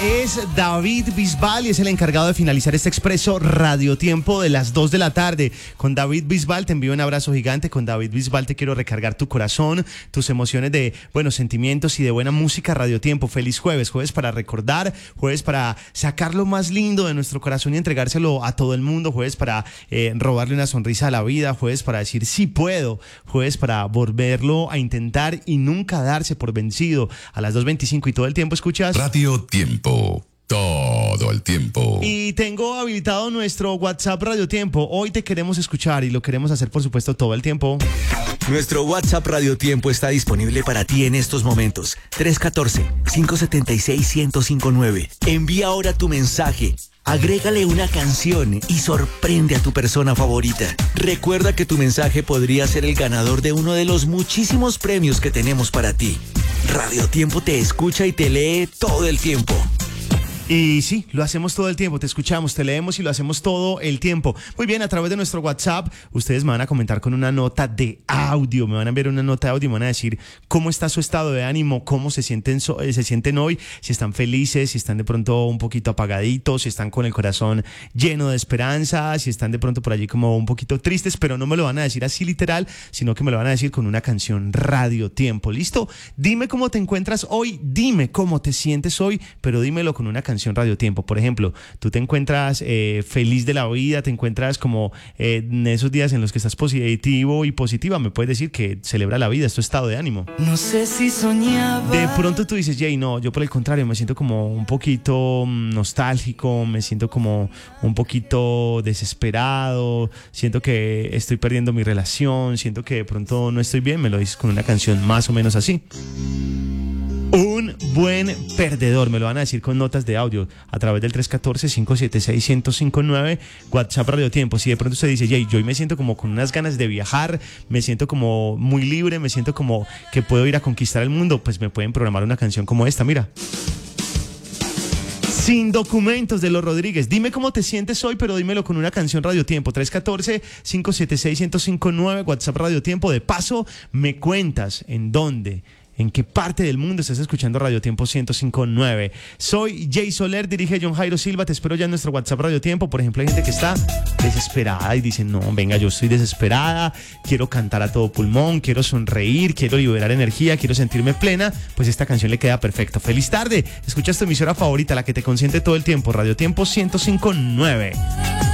es David Bisbal y es el encargado de finalizar este expreso radiotiempo de las 2 de la tarde. Con David Bisbal te envío un abrazo gigante. Con David Bisbal te quiero recargar tu corazón, tus emociones de buenos sentimientos y de buena música. Radiotiempo, feliz jueves, jueves para recordar, jueves para sacar lo más lindo de nuestro corazón y entregárselo a todo el mundo, jueves para robarle una sonrisa a la vida, jueves para decir sí puedo, jueves para volverlo a intentar y nunca darse por vencido. A las 2:25 y todo el tiempo escuchas Radio Tiempo, todo el tiempo. Y tengo habilitado nuestro WhatsApp Radio Tiempo. Hoy te queremos escuchar y lo queremos hacer, por supuesto, todo el tiempo. Nuestro WhatsApp Radio Tiempo está disponible para ti en estos momentos. 314-576-1059. Envía ahora tu mensaje. Agrégale una canción y sorprende a tu persona favorita. Recuerda que tu mensaje podría ser el ganador de uno de los muchísimos premios que tenemos para ti. Radio Tiempo te escucha y te lee todo el tiempo. Y sí, lo hacemos todo el tiempo, te escuchamos, te leemos y lo hacemos todo el tiempo. Muy bien, a través de nuestro WhatsApp, ustedes me van a comentar con una nota de audio, me van a enviar una nota de audio, me van a decir cómo está su estado de ánimo, cómo se sienten hoy, si están felices, si están de pronto un poquito apagaditos, si están con el corazón lleno de esperanza, si están de pronto por allí como un poquito tristes, pero no me lo van a decir así literal, sino que me lo van a decir con una canción Radio Tiempo. ¿Listo? Dime cómo te encuentras hoy, dime cómo te sientes hoy, pero dímelo con una canción Radio Tiempo. Por ejemplo, tú te encuentras feliz de la vida, te encuentras como en esos días en los que estás positivo y positiva, me puedes decir que celebra la vida, es tu estado de ánimo. No sé si soñaba. De pronto tú dices, Jay, no, yo por el contrario me siento como un poquito nostálgico, me siento como un poquito desesperado, siento que estoy perdiendo mi relación, siento que de pronto no estoy bien, me lo dices con una canción más o menos así. Un buen perdedor, me lo van a decir con notas de audio a través del 314-576-1059, WhatsApp Radio Tiempo. Si de pronto usted dice, Jay, yo hoy me siento como con unas ganas de viajar, me siento como muy libre, me siento como que puedo ir a conquistar el mundo, pues me pueden programar una canción como esta, mira. Sin documentos, de Los Rodríguez. Dime cómo te sientes hoy, pero dímelo con una canción Radio Tiempo. 314-576-1059, WhatsApp Radio Tiempo. De paso, me cuentas en dónde, en qué parte del mundo estás escuchando Radio Tiempo 105.9. Soy Jay Soler, dirige John Jairo Silva. Te espero ya en nuestro WhatsApp Radio Tiempo. Por ejemplo, hay gente que está desesperada y dice, no, venga, yo estoy desesperada, quiero cantar a todo pulmón, quiero sonreír, quiero liberar energía, quiero sentirme plena. Pues esta canción le queda perfecto. Feliz tarde, escuchas tu emisora favorita, la que te consiente todo el tiempo, Radio Tiempo 105.9.